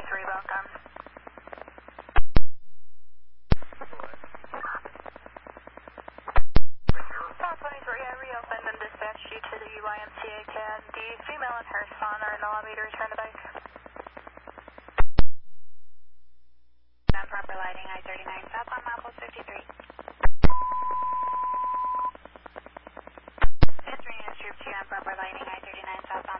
23, welcome. South 23, I reopened and dispatched you to the YMCA CAD. The female and her son are in the lobby to return the bike. Non-proper lighting, I-39, southbound Maples 53. Entering is Troop 2 on proper lighting, I-39, southbound.